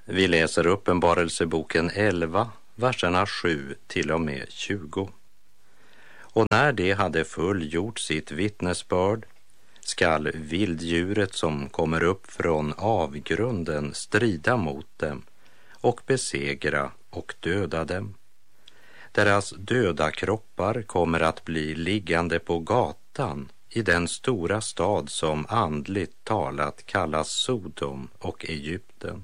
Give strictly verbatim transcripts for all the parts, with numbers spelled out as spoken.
Vi läser Uppenbarelseboken elva, verserna sju till och med tjugo. Och när det hade fullgjort sitt vittnesbörd skall vilddjuret som kommer upp från avgrunden strida mot dem och besegra och döda dem. Deras döda kroppar kommer att bli liggande på gatan i den stora stad som andligt talat kallas Sodom och Egypten.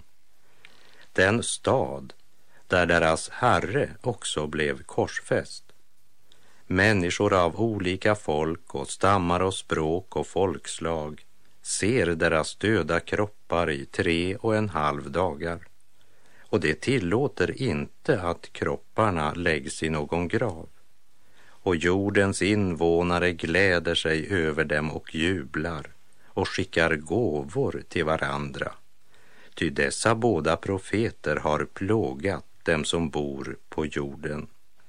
Den stad där deras herre också blev korsfäst. Människor av olika folk och stammar och språk och folkslag ser deras döda kroppar i tre och en halv dagar. Och det tillåter inte att kropparna läggs i någon grav. Och jordens invånare gläder sig över dem och jublar och skickar gåvor till varandra. Ty dessa båda profeter har plågat dem som bor på jorden.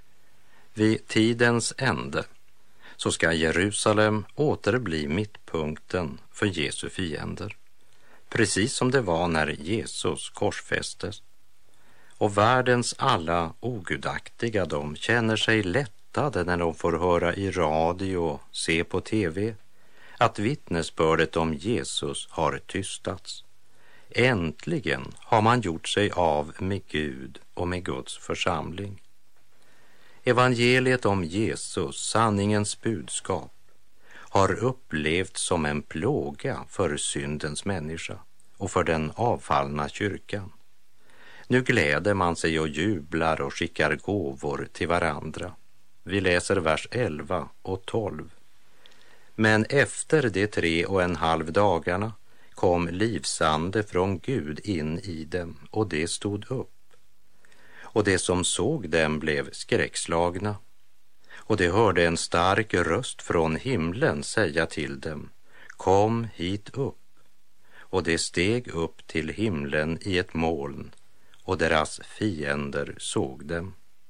Vid tidens ände så ska Jerusalem åter bli mittpunkten för Jesu fiender, precis som det var när Jesus korsfästes. Och världens alla ogudaktiga, de känner sig lättade när de får höra i radio och se på tv att vittnesbördet om Jesus har tystats. Äntligen har man gjort sig av med Gud och med Guds församling. Evangeliet om Jesus, sanningens budskap, har upplevts som en plåga för syndens människa och för den avfallna kyrkan. Nu gläder man sig och jublar och skickar gåvor till varandra. Vi läser vers elva och tolv. Men efter de tre och en halv dagarna kom livsande från Gud in i dem, och det stod upp. Och det som såg dem blev skräckslagna. Och de hörde en stark röst från himlen säga till dem: kom hit upp. Och de steg upp till himlen i ett moln, och deras fiender såg dem.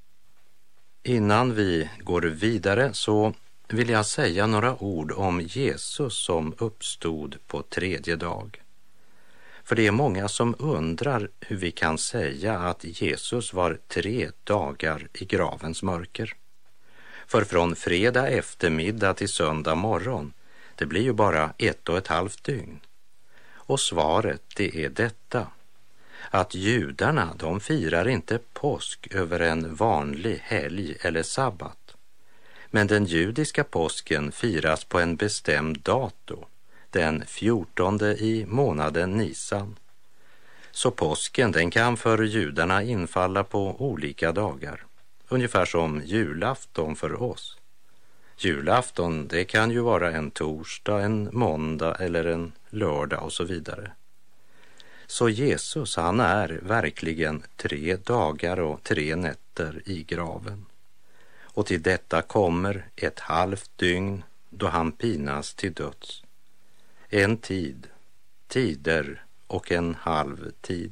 Innan vi går vidare så vill jag säga några ord om Jesus som uppstod på tredje dag. För det är många som undrar hur vi kan säga att Jesus var tre dagar i gravens mörker. För från fredag eftermiddag till söndag morgon, det blir ju bara ett och ett halvt dygn. Och svaret, det är detta: att judarna, de firar inte påsk över en vanlig helg eller sabbat. Men den judiska påsken firas på en bestämd dato, den fjortonde i månaden Nisan. Så påsken, den kan för judarna infalla på olika dagar, ungefär som julafton för oss. Julafton, det kan ju vara en torsdag, en måndag eller en lördag och så vidare. Så Jesus, han är verkligen tre dagar och tre nätter i graven. Och till detta kommer ett halvt dygn då han pinas till döds. En tid, tider och en halv tid.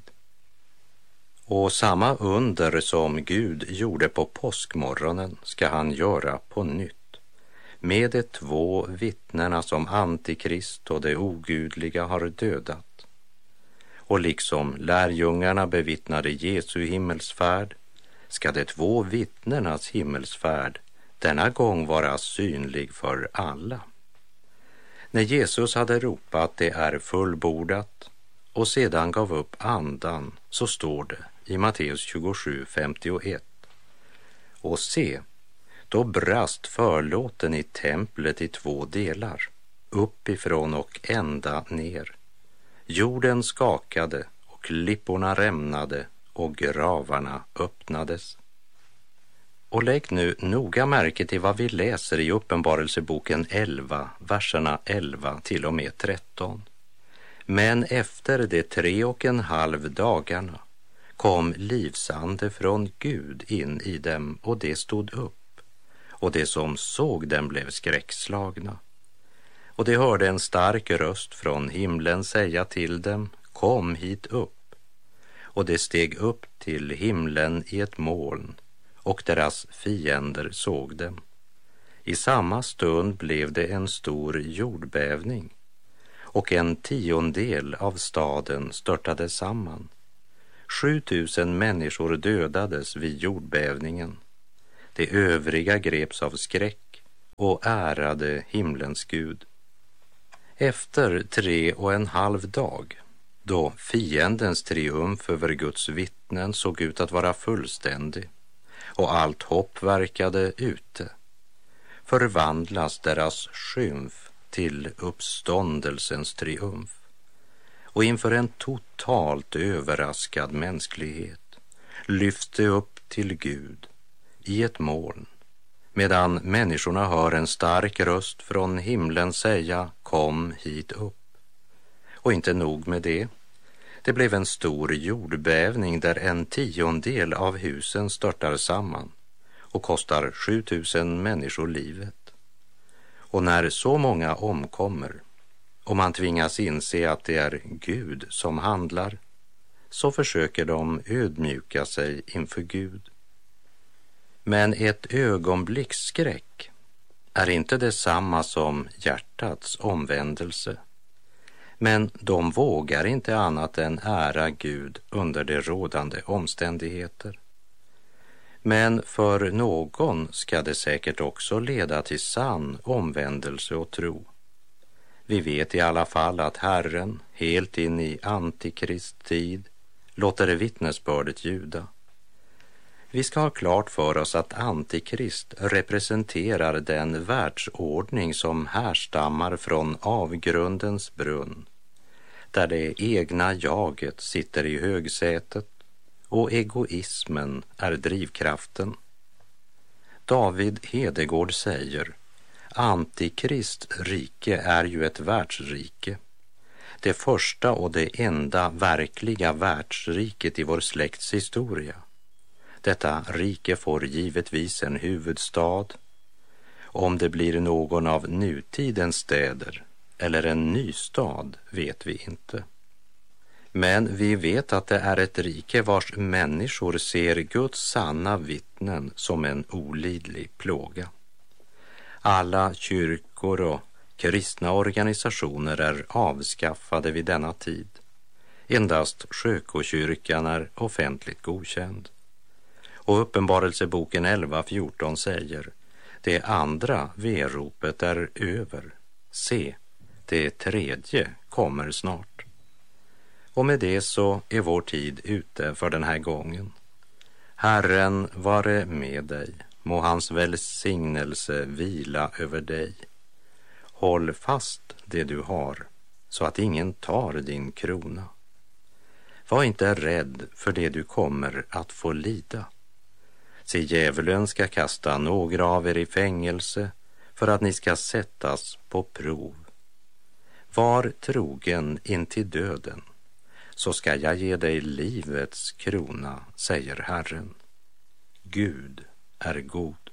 Och samma under som Gud gjorde på påskmorgonen ska han göra på nytt, med de två vittnena som Antikrist och det ogudliga har dödat. Och liksom lärjungarna bevittnade Jesu himmelsfärd, ska de två vittnenas himmelsfärd denna gång vara synlig för alla. När Jesus hade ropat det är fullbordat och sedan gav upp andan, så står det i Matteus tjugosju femtioett: och se, då brast förlåten i templet i två delar, uppifrån och ända ner. Jorden skakade och klipporna rämnade och gravarna öppnades. Och lägg nu noga märke till vad vi läser i Uppenbarelseboken elva, verserna elva till och med tretton. Men efter de tre och en halv dagarna kom livsande från Gud in i dem, och det stod upp. Och det som såg dem blev skräckslagna. Och de hörde en stark röst från himlen säga till dem: kom hit upp. Och de steg upp till himlen i ett moln, och deras fiender såg dem. I samma stund blev det en stor jordbävning, och en tiondel av staden störtade samman. sjutusen människor dödades vid jordbävningen. De övriga greps av skräck och ärade himlens Gud. Efter tre och en halv dag, då fiendens triumf över Guds vittnen såg ut att vara fullständig och allt hopp verkade ute, förvandlas deras skymf till uppståndelsens triumf. Och inför en totalt överraskad mänsklighet lyfts det upp till Gud i ett moln, medan människorna hör en stark röst från himlen säga: kom hit upp. Och inte nog med det. Det blev en stor jordbävning där en tiondel av husen störtar samman och kostar sjutusen människor livet. Och när så många omkommer och man tvingas inse att det är Gud som handlar, så försöker de ödmjuka sig inför Gud. Men ett ögonblicks skräck är inte detsamma som hjärtats omvändelse. Men de vågar inte annat än ära Gud under de rådande omständigheter. Men för någon ska det säkert också leda till sann omvändelse och tro. Vi vet i alla fall att Herren, helt in i antikrist tid, låter vittnesbördet ljuda. Vi ska ha klart för oss att antikrist representerar den världsordning som härstammar från avgrundens brunn, där det egna jaget sitter i högsätet och egoismen är drivkraften. David Hedegård säger: Antikrist rike är ju ett världsrike, det första och det enda verkliga världsriket i vår släkts historia. Detta rike får givetvis en huvudstad. Om det blir någon av nutidens städer eller en ny stad vet vi inte. Men vi vet att det är ett rike vars människor ser Guds sanna vittnen som en olidlig plåga. Alla kyrkor och kristna organisationer är avskaffade vid denna tid. Endast Sjökokyrkan är offentligt godkänd. Och Uppenbarelseboken elva fjorton säger: det andra veropet är över. Se, det tredje kommer snart. Och med det så är vår tid ute för den här gången. Herren vare med dig, må hans välsignelse vila över dig. Håll fast det du har, så att ingen tar din krona. Var inte rädd för det du kommer att få lida. Se, djävulen ska kasta några av er i fängelse för att ni ska sättas på prov. Var trogen intill döden, så ska jag ge dig livets krona, säger Herren. Gud är god.